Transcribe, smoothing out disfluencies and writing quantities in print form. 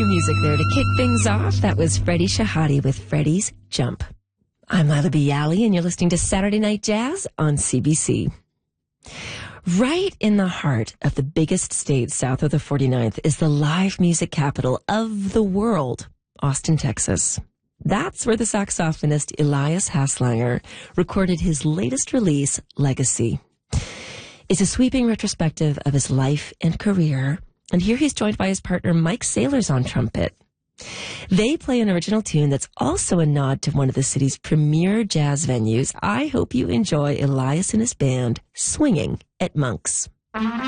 music there to kick things off. That was Freddie Shahade with Freddie's Jump. I'm Lila Bialy, and you're listening to Saturday Night Jazz on CBC. Right in the heart of the biggest state south of the 49th is the live music capital of the world, Austin, Texas. That's where the saxophonist Elias Haslanger recorded his latest release, Legacy. It's a sweeping retrospective of his life and career, and here he's joined by his partner Mike Saylors on trumpet. They play an original tune that's also a nod to one of the city's premier jazz venues. I hope you enjoy Elias and his band swinging at Monk's.